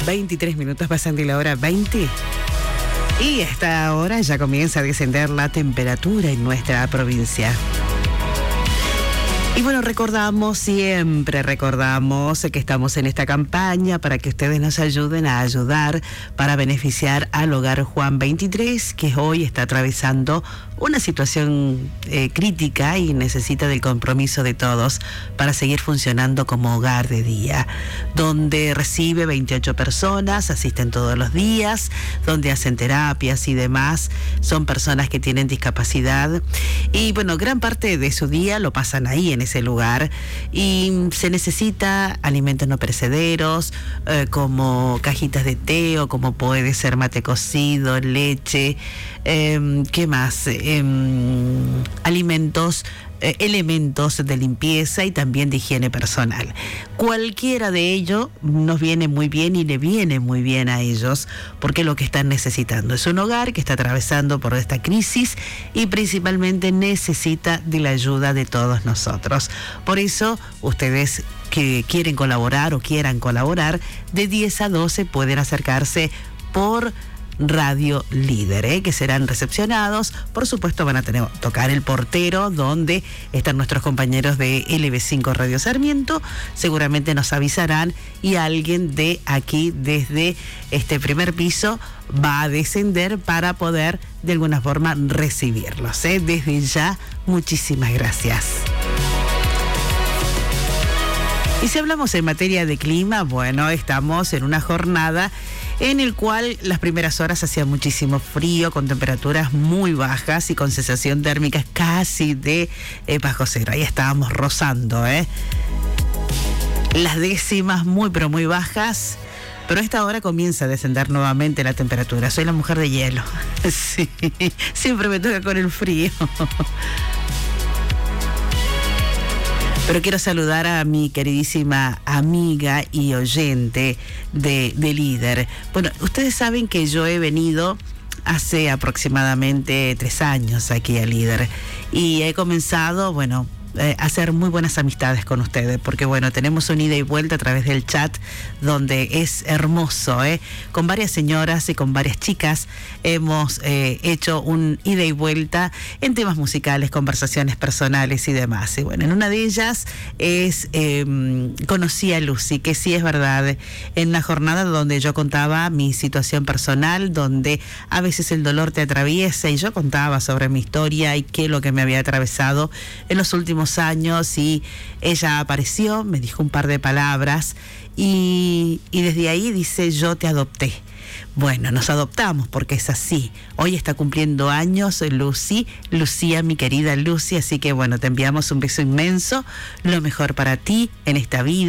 23 minutos pasan de la hora 20. Y a esta hora ya comienza a descender la temperatura en nuestra provincia. Y bueno, siempre recordamos que estamos en esta campaña para que ustedes nos ayuden a ayudar para beneficiar al Hogar Juan 23, que hoy está atravesando una situación crítica y necesita del compromiso de todos para seguir funcionando como hogar de día, donde recibe 28 personas, asisten todos los días, donde hacen terapias y demás. Son personas que tienen discapacidad y bueno, gran parte de su día lo pasan ahí en ese lugar y se necesita alimentos no perecederos, como cajitas de té o como puede ser mate cocido, leche, ¿qué más? Alimentos, elementos de limpieza y también de higiene personal. Cualquiera de ello nos viene muy bien y le viene muy bien a ellos, porque lo que están necesitando es un hogar que está atravesando por esta crisis y principalmente necesita de la ayuda de todos nosotros. Por eso, ustedes que quieren colaborar o quieran colaborar, de 10 a 12 pueden acercarse por Radio Líder, que serán recepcionados. Por supuesto van a tocar el portero donde están nuestros compañeros de LB5 Radio Sarmiento. Seguramente nos avisarán y alguien de aquí desde este primer piso va a descender para poder de alguna forma recibirlos. Desde ya, muchísimas gracias. Y si hablamos en materia de clima, bueno, estamos en una jornada en el cual las primeras horas hacía muchísimo frío, con temperaturas muy bajas y con sensación térmica casi de bajo cero. Ahí estábamos rozando, las décimas muy pero muy bajas, pero a esta hora comienza a descender nuevamente la temperatura. Soy la mujer de hielo. Sí, siempre me toca con el frío. Pero quiero saludar a mi queridísima amiga y oyente de Líder. Bueno, ustedes saben que yo he venido hace aproximadamente 3 años aquí a Líder y he comenzado, hacer muy buenas amistades con ustedes, porque bueno, tenemos un ida y vuelta a través del chat donde es hermoso, con varias señoras y con varias chicas hemos hecho un ida y vuelta en temas musicales, conversaciones personales y demás. Y bueno, en una de ellas conocí a Lucy, que sí es verdad, en una jornada donde yo contaba mi situación personal, donde a veces el dolor te atraviesa y yo contaba sobre mi historia y qué es lo que me había atravesado en los últimos años, y ella apareció, me dijo un par de palabras y desde ahí dice: yo te adopté. Bueno, nos adoptamos porque es así. Hoy está cumpliendo años Lucía, mi querida Lucy, así que bueno, te enviamos un beso inmenso, lo mejor para ti en esta vida.